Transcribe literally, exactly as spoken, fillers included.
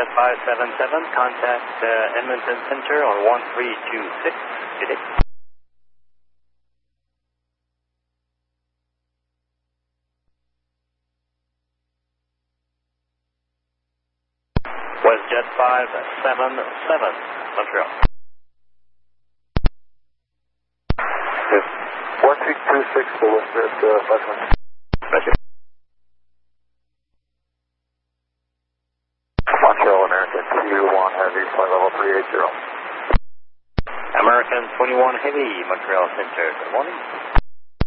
WestJet five seven seven, contact uh, Edmonton Center on one three two six. Good day. WestJet five seven seven, Montreal. one three two six to WestJet uh, five seven seven. Roger. Montreal American twenty-one Heavy, flight level three eighty. American twenty-one Heavy, Montreal Center. Good morning.